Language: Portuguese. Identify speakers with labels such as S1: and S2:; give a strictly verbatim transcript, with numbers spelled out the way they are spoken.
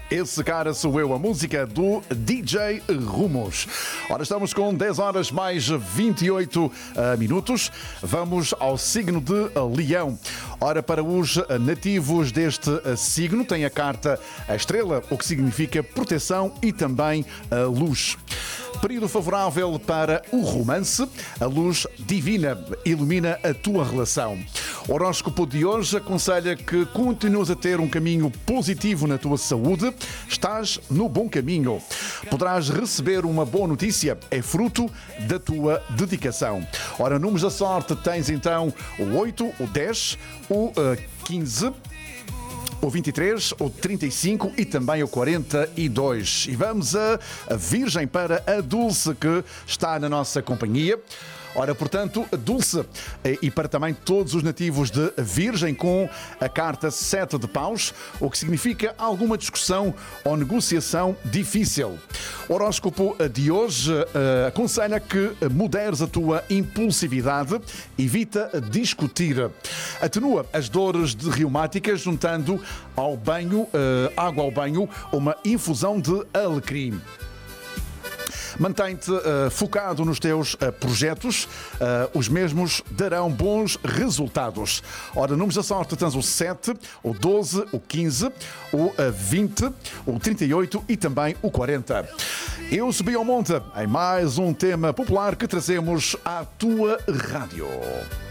S1: Esse cara sou eu, a música do D J Rumos. Ora, estamos com dez horas mais vinte e oito uh, minutos. Vamos ao signo de Leão. Ora, para os nativos deste uh, signo, tem a carta a estrela, o que significa proteção e também uh, luz. Período favorável para o romance. A luz divina ilumina a tua relação. O horóscopo de hoje aconselha que continues a ter um caminho positivo na tua saúde. Estás no bom caminho. Poderás receber uma boa notícia. É fruto da tua dedicação. Ora, números da sorte tens então o oito, o dez, o uh, quinze... o vinte e três, o trinta e cinco e também o quarenta e dois. E vamos a Virgem para a Dulce, que está na nossa companhia. Ora, portanto, Dulce, e para também todos os nativos de Virgem, com a carta sete de paus, o que significa alguma discussão ou negociação difícil. O horóscopo de hoje uh, aconselha que moderes a tua impulsividade, evita discutir. Atenua as dores de reumáticas juntando ao banho, uh, água ao banho, uma infusão de alecrim. Mantém-te uh, focado nos teus uh, projetos, uh, os mesmos darão bons resultados. Ora, números da sorte tens o sete, o doze, o quinze, o uh, vinte, o trinta e oito e também o quarenta. Eu subi ao monte em mais um tema popular que trazemos à tua rádio.